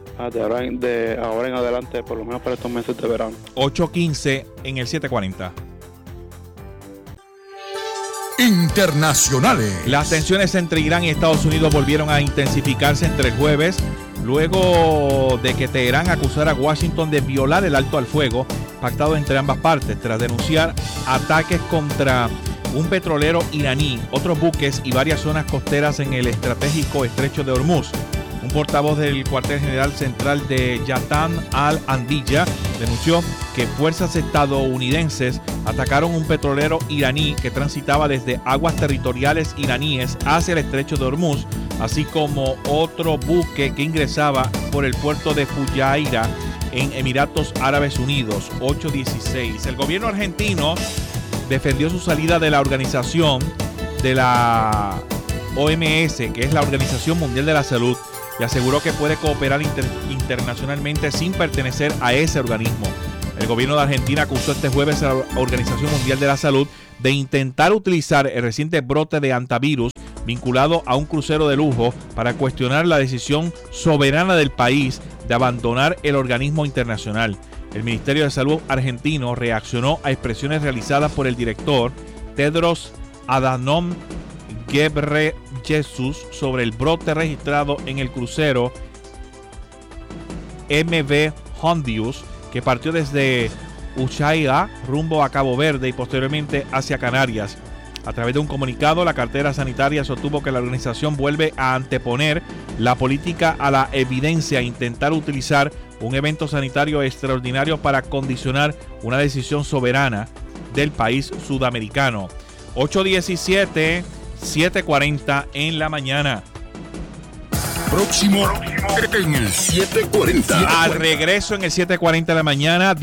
de ahora en adelante, por lo menos para estos meses de verano. 8:15 en el 7:40. Internacionales. Las tensiones entre Irán y Estados Unidos volvieron a intensificarse entre el jueves, luego de que Teherán acusara a Washington de violar el alto al fuego pactado entre ambas partes, tras denunciar ataques contra un petrolero iraní, otros buques y varias zonas costeras en el estratégico estrecho de Hormuz. Un portavoz del cuartel general central de Yatan al-Andiyya denunció que fuerzas estadounidenses atacaron un petrolero iraní que transitaba desde aguas territoriales iraníes hacia el estrecho de Hormuz, así como otro buque que ingresaba por el puerto de Fujairah en Emiratos Árabes Unidos, 8:16. El gobierno argentino defendió su salida de la organización de la OMS, que es la Organización Mundial de la Salud, y aseguró que puede cooperar internacionalmente sin pertenecer a ese organismo. El gobierno de Argentina acusó este jueves a la Organización Mundial de la Salud de intentar utilizar el reciente brote de antivirus vinculado a un crucero de lujo para cuestionar la decisión soberana del país de abandonar el organismo internacional. El Ministerio de Salud argentino reaccionó a expresiones realizadas por el director Tedros Adhanom Ghebreyesus sobre el brote registrado en el crucero MV Hondius, que partió desde Ushuaia rumbo a Cabo Verde y posteriormente hacia Canarias. A través de un comunicado, la cartera sanitaria sostuvo que la organización vuelve a anteponer la política a la evidencia e intentar utilizar un evento sanitario extraordinario para condicionar una decisión soberana del país sudamericano. 8:17, 7:40 en la mañana. Próximo en el 740. Al regreso en el 7:40 de la mañana,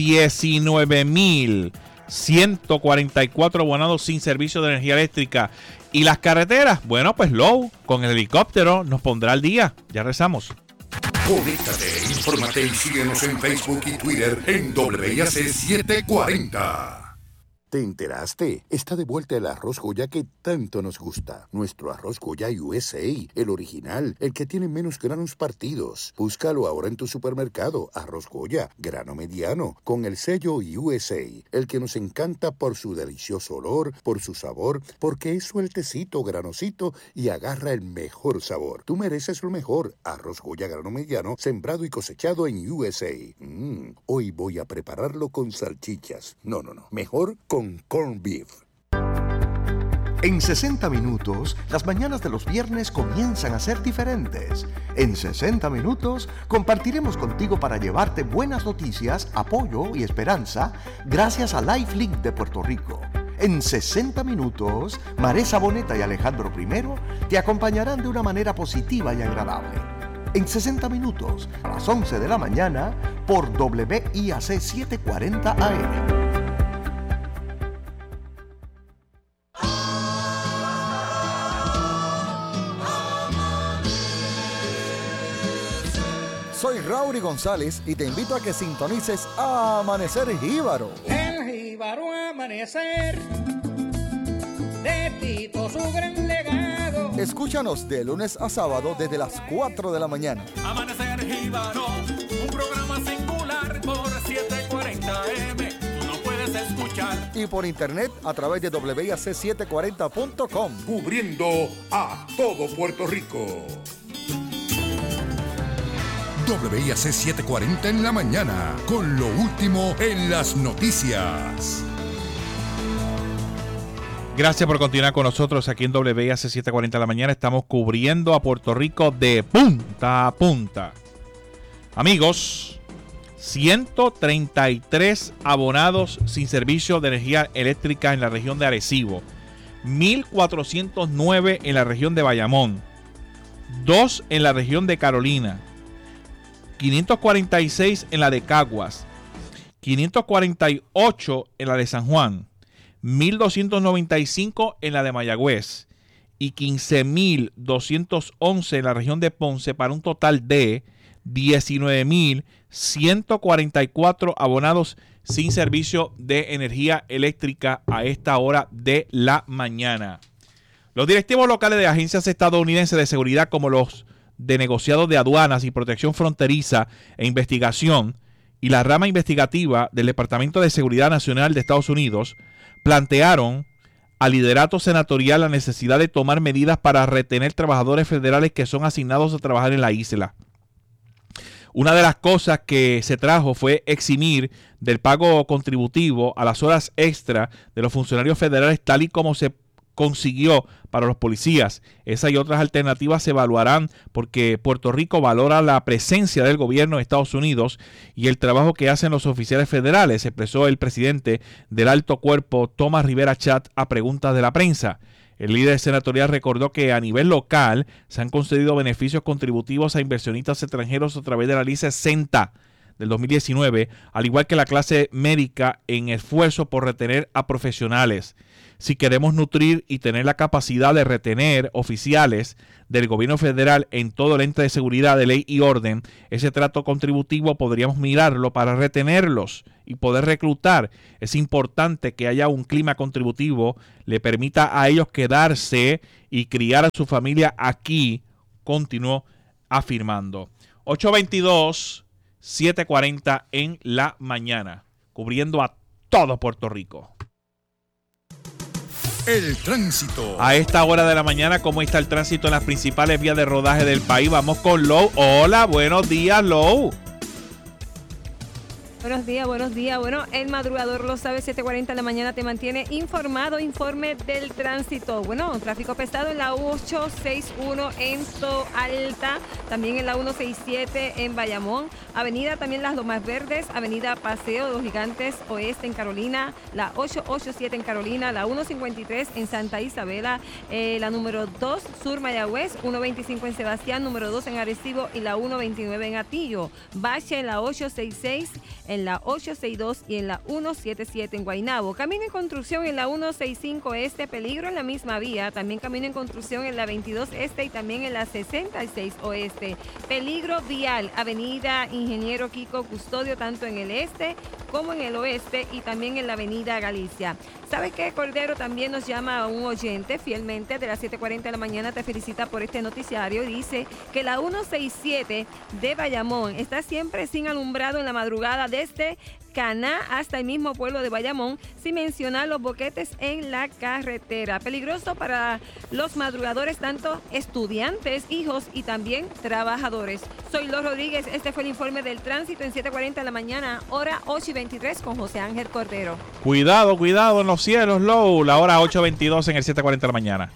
19,144 abonados sin servicio de energía eléctrica. Y las carreteras, bueno, pues Low con el helicóptero nos pondrá al día. Ya rezamos. Conéctate, infórmate y síguenos en Facebook y Twitter en WIAC 740. ¿Te enteraste? Está de vuelta el arroz Goya que tanto nos gusta. Nuestro arroz Goya USA, el original, el que tiene menos granos partidos. Búscalo ahora en tu supermercado. Arroz Goya, grano mediano, con el sello USA. El que nos encanta por su delicioso olor, por su sabor, porque es sueltecito, granosito y agarra el mejor sabor. Tú mereces lo mejor. Arroz Goya, grano mediano, sembrado y cosechado en USA. Hoy voy a prepararlo con salchichas. No. Mejor con corned beef. En 60 minutos, las mañanas de los viernes comienzan a ser diferentes. En 60 minutos, compartiremos contigo para llevarte buenas noticias, apoyo y esperanza gracias a LifeLink de Puerto Rico. En 60 minutos, Maresa Boneta y Alejandro I te acompañarán de una manera positiva y agradable. En 60 minutos, a las 11 de la mañana, por WIAC 740 AM. Soy Raúl González y te invito a que sintonices Amanecer Jíbaro. El Jíbaro Amanecer, de Tito su gran legado. Escúchanos de lunes a sábado desde las 4 de la mañana. Amanecer Jíbaro, un programa singular por 740 AM. Tú no puedes escuchar. Y por internet a través de WIAC740.com. Cubriendo a todo Puerto Rico. WIAC 740 en la mañana, con lo último en las noticias. Gracias por continuar con nosotros aquí en WIAC 740 en la mañana. Estamos cubriendo a Puerto Rico de punta a punta. Amigos, 133 abonados sin servicio de energía eléctrica en la región de Arecibo, 1,409 en la región de Bayamón, 2 en la región de Carolina, 546 en la de Caguas, 548 en la de San Juan, 1,295 en la de Mayagüez y 15,211 en la región de Ponce, para un total de 19,144 abonados sin servicio de energía eléctrica a esta hora de la mañana. Los directivos locales de agencias estadounidenses de seguridad, como los de negociados de aduanas y protección fronteriza e investigación, y la rama investigativa del Departamento de Seguridad Nacional de Estados Unidos, plantearon al liderato senatorial la necesidad de tomar medidas para retener trabajadores federales que son asignados a trabajar en la isla. Una de las cosas que se trajo fue eximir del pago contributivo a las horas extra de los funcionarios federales, tal y como se consiguió para los policías. Esa y otras alternativas se evaluarán porque Puerto Rico valora la presencia del gobierno de Estados Unidos y el trabajo que hacen los oficiales federales, expresó el presidente del Alto Cuerpo, Tomás Rivera Chat, a preguntas de la prensa. El líder senatorial recordó que a nivel local se han concedido beneficios contributivos a inversionistas extranjeros a través de la Ley 60 del 2019, al igual que la clase médica, en esfuerzo por retener a profesionales. Si queremos nutrir y tener la capacidad de retener oficiales del gobierno federal en todo el ente de seguridad, de ley y orden, ese trato contributivo podríamos mirarlo para retenerlos y poder reclutar. Es importante que haya un clima contributivo, le permita a ellos quedarse y criar a su familia aquí, continuó afirmando. 8:22, 7:40 en la mañana, cubriendo a todo Puerto Rico. El tránsito. A esta hora de la mañana, ¿cómo está el tránsito en las principales vías de rodaje del país? Vamos con Lou. Hola, buenos días, Lou. Buenos días, buenos días. Bueno, el madrugador lo sabe, 7:40 de la mañana te mantiene informado, informe del tránsito. Bueno, tráfico pesado en la 861 en Toalta, también en la 167 en Bayamón, avenida también Las Lomas Verdes, avenida Paseo de los Gigantes Oeste en Carolina, la 887 en Carolina, la 153 en Santa Isabela, la número 2 Sur Mayagüez, 125 en Sebastián, número 2 en Arecibo y la 129 en Atillo, Bache en la 866, en la 862 y en la 177 en Guaynabo. Camino en construcción en la 165 Este, peligro en la misma vía. También camino en construcción en la 22 Este y también en la 66 Oeste. Peligro vial, avenida Ingeniero Kiko Custodio, tanto en el este como en el oeste y también en la avenida Galicia. ¿Sabe qué, Cordero? También nos llama un oyente fielmente de las 7:40 de la mañana, te felicita por este noticiario y dice que la 167 de Bayamón está siempre sin alumbrado en la madrugada desde Caná hasta el mismo pueblo de Bayamón, sin mencionar los boquetes en la carretera. Peligroso para los madrugadores, tanto estudiantes, hijos y también trabajadores. Soy Lor Rodríguez, este fue el informe del tránsito en 7:40 de la mañana, hora 8:23 con José Ángel Cordero. Cuidado, cuidado en los cielos, Low. La hora 8:22 en el 7:40 de la mañana.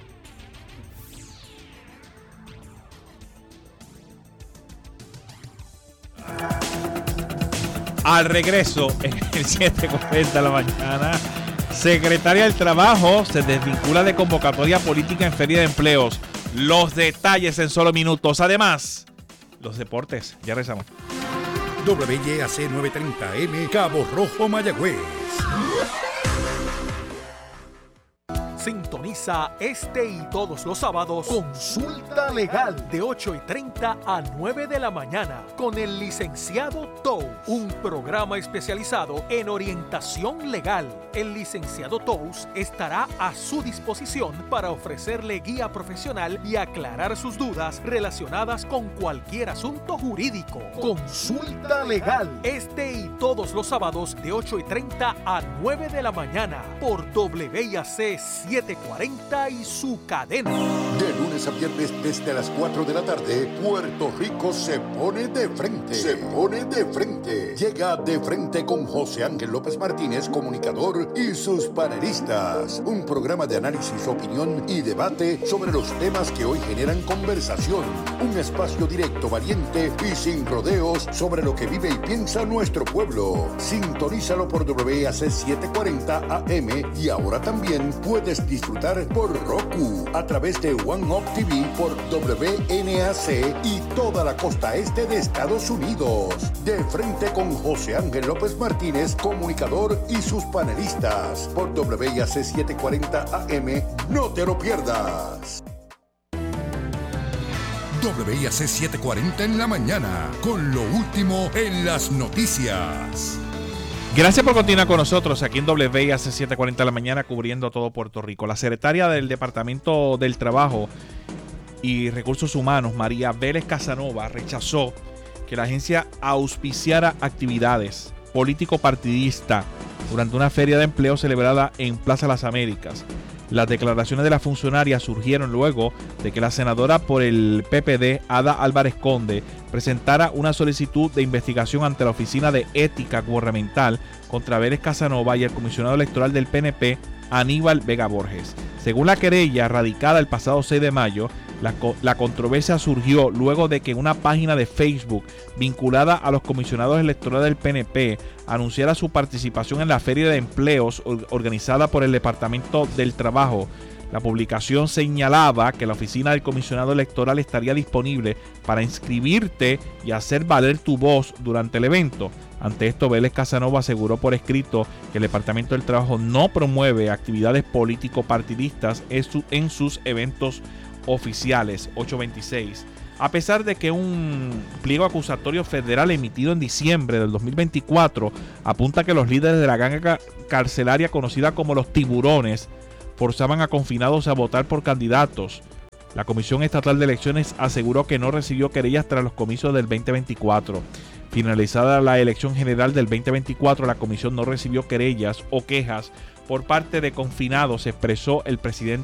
Al regreso, en el 7:40 de la mañana, Secretaria del Trabajo se desvincula de convocatoria política en Feria de Empleos. Los detalles en solo minutos. Además, los deportes. Ya regresamos. WYAC 930M, Cabo Rojo, Mayagüez. Sintoniza este y todos los sábados Consulta Legal de 8:30 a 9 de la mañana con el licenciado Tous, un programa especializado en orientación legal. El licenciado Tous estará a su disposición para ofrecerle guía profesional y aclarar sus dudas relacionadas con cualquier asunto jurídico. Consulta Legal este y todos los sábados de 8:30 a 9 de la mañana por WYAC 740 y su cadena. De lunes a viernes desde las 4 de la tarde, Puerto Rico se pone de frente. Se pone de frente. Llega De Frente con José Ángel López Martínez, comunicador, y sus panelistas. Un programa de análisis, opinión y debate sobre los temas que hoy generan conversación. Un espacio directo, valiente y sin rodeos sobre lo que vive y piensa nuestro pueblo. Sintonízalo por WYAC 740 AM y ahora también puedes disfrutar por Roku a través de One Up TV por WNAC y toda la costa este de Estados Unidos. De Frente con José Ángel López Martínez, comunicador, y sus panelistas por WYAC 740 AM. No te lo pierdas. WYAC 740 en la mañana con lo último en las noticias. Gracias por continuar con nosotros aquí en WYAC 740 de la mañana cubriendo todo Puerto Rico. La secretaria del Departamento del Trabajo y Recursos Humanos, María Vélez Casanova, rechazó que la agencia auspiciara actividades político-partidistas durante una feria de empleo celebrada en Plaza Las Américas. Las declaraciones de la funcionaria surgieron luego de que la senadora por el PPD, Ada Álvarez Conde, presentara una solicitud de investigación ante la Oficina de Ética Gubernamental contra Vélez Casanova y el comisionado electoral del PNP, Aníbal Vega Borges. Según la querella radicada el pasado 6 de mayo, la controversia surgió luego de que una página de Facebook vinculada a los comisionados electorales del PNP anunciara su participación en la Feria de Empleos organizada por el Departamento del Trabajo. La publicación señalaba que la oficina del comisionado electoral estaría disponible para inscribirte y hacer valer tu voz durante el evento. Ante esto, Vélez Casanova aseguró por escrito que el Departamento del Trabajo no promueve actividades político-partidistas en sus eventos oficiales. 826. A pesar de que un pliego acusatorio federal emitido en diciembre del 2024 apunta que los líderes de la ganga carcelaria conocida como los Tiburones forzaban a confinados a votar por candidatos, la Comisión Estatal de Elecciones aseguró que no recibió querellas tras los comicios del 2024. Finalizada la elección general del 2024, la comisión no recibió querellas o quejas por parte de confinados, expresó el presidente